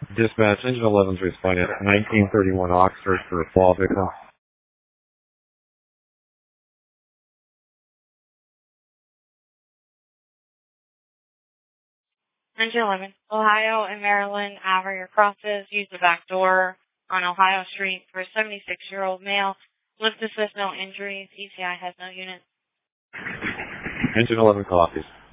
Dispatch, Engine 11's responding at 1931 Oxford for a fall victim. Engine 11, Ohio and Maryland Avenue crosses. Use the back door on Ohio Street for a 76-year-old male. Lift assist, no injuries. ECI has no units. Engine 11 copies.